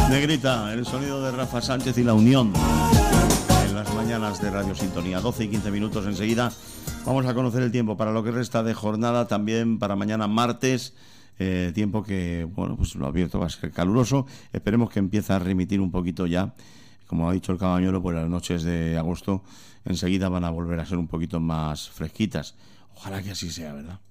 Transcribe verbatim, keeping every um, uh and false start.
Negrita, el sonido de Rafa Sánchez y La Unión en las mañanas de Radio Sintonía. Doce y quince minutos enseguida. Vamos a conocer el tiempo para lo que resta de jornada, también para mañana martes. Eh, tiempo que, bueno, pues lo abierto va a ser caluroso. Esperemos que empiece a remitir un poquito ya. Como ha dicho el Cabañuelo, pues las noches de agosto enseguida van a volver a ser un poquito más fresquitas. Ojalá que así sea, ¿verdad?